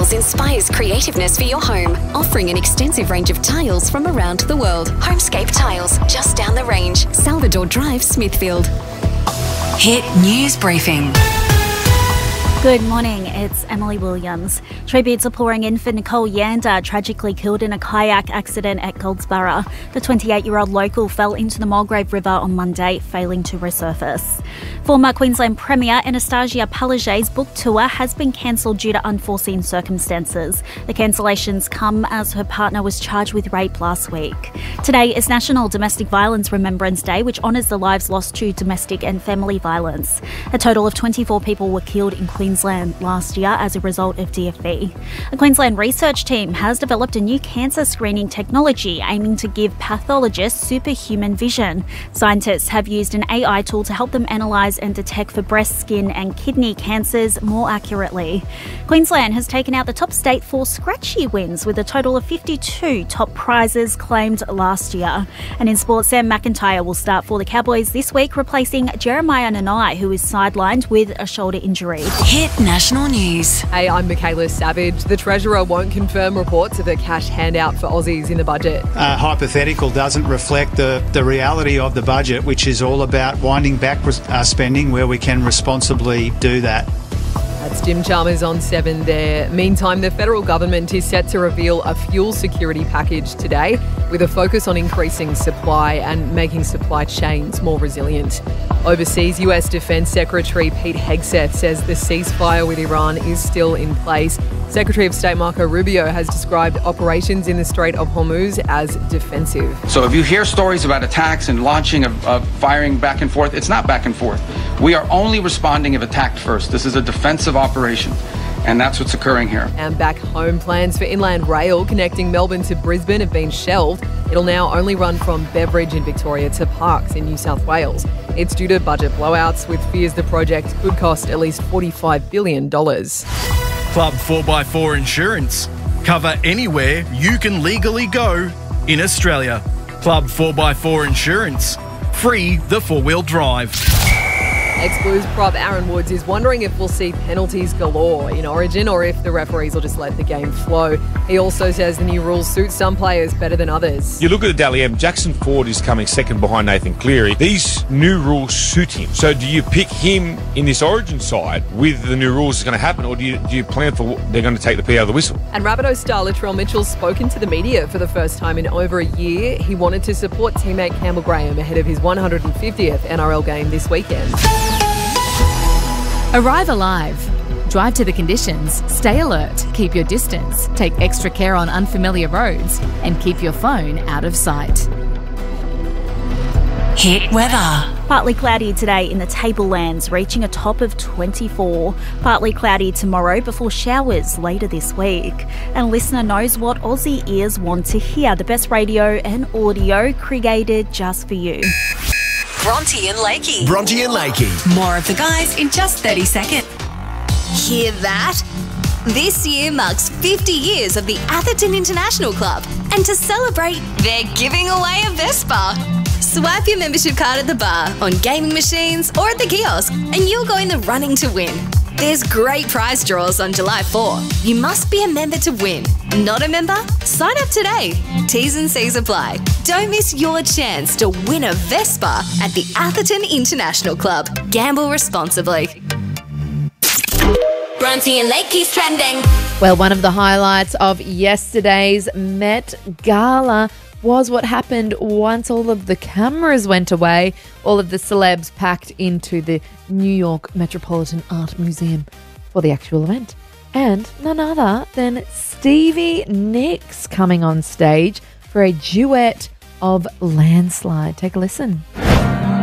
Tiles inspires creativeness for your home, offering an extensive range of tiles from around the world. Homescape Tiles, just down the range, Salvador Drive, Smithfield. Hit News Briefing. Good morning, it's Emily Williams. Tributes are pouring in for Nicole Yander, tragically killed in a kayak accident at Goldsboro. The 28-year-old local fell into the Mulgrave River on Monday, failing to resurface. Former Queensland Premier Anastasia Palaszczuk's book tour has been cancelled due to unforeseen circumstances. The cancellations come as her partner was charged with rape last week. Today is National Domestic Violence Remembrance Day, which honours the lives lost to domestic and family violence. A total of 24 people were killed in Queensland last year as a result of DFV. A Queensland research team has developed a new cancer screening technology aiming to give pathologists superhuman vision. Scientists have used an AI tool to help them analyse and detect for breast, skin and kidney cancers more accurately. Queensland has taken out the top state for scratchy wins with a total of 52 top prizes claimed last year. And in sports, Sam McIntyre will start for the Cowboys this week, replacing Jeremiah Nanai, who is sidelined with a shoulder injury. Hit National News. Hey, I'm Michaela Savage. The Treasurer won't confirm reports of a cash handout for Aussies in the budget. Hypothetical doesn't reflect the reality of the budget, which is all about winding back spending where we can responsibly do that. That's Jim Chalmers on 7 there. Meantime, the federal government is set to reveal a fuel security package today with a focus on increasing supply and making supply chains more resilient. Overseas, US Defence Secretary Pete Hegseth says the ceasefire with Iran is still in place. Secretary of State Marco Rubio has described operations in the Strait of Hormuz as defensive. So if you hear stories about attacks and launching of firing back and forth, it's not back and forth. We are only responding if attacked first. This is a defensive operation, and that's what's occurring here. And back home, plans for Inland Rail connecting Melbourne to Brisbane have been shelved. It'll now only run from Beveridge in Victoria to Parkes in New South Wales. It's due to budget blowouts, with fears the project could cost at least $45 billion. Club 4x4 Insurance. Cover anywhere you can legally go in Australia. Club 4x4 Insurance. Free the four-wheel drive. Ex-Blues prop Aaron Woods is wondering if we'll see penalties galore in Origin or if the referees will just let the game flow. He also says the new rules suit some players better than others. You look at the Dally M, Jackson Ford is coming second behind Nathan Cleary. These new rules suit him. So do you pick him in this Origin side with the new rules that's going to happen, or do you plan for what they're going to take the pee out of the whistle? And Rabbitohs star Latrell Mitchell's spoken to the media for the first time in over a year. He wanted to support teammate Campbell Graham ahead of his 150th NRL game this weekend. Arrive alive. Drive to the conditions, stay alert, keep your distance, take extra care on unfamiliar roads, and keep your phone out of sight. Hit weather. Partly cloudy today in the Tablelands, reaching a top of 24. Partly cloudy tomorrow before showers later this week. And listener knows what Aussie ears want to hear. The best radio and audio created just for you. Bronte and Lakey. Bronte and Lakey. More of the guys in just 30 seconds. Hear that? This year marks 50 years of the Atherton International Club, and to celebrate, they're giving away a Vespa. Swipe your membership card at the bar, on gaming machines or at the kiosk, and you'll go in the running to win. There's great prize draws on July 4. You must be a member to win. Not a member? Sign up today. T's and C's apply. Don't miss your chance to win a Vespa at the Atherton International Club. Gamble responsibly. Bronte and Lakey's trending. Well, one of the highlights of yesterday's Met Gala was what happened once all of the cameras went away. All of the celebs packed into the New York Metropolitan Art Museum for the actual event. And none other than Stevie Nicks coming on stage for a duet of Landslide. Take a listen.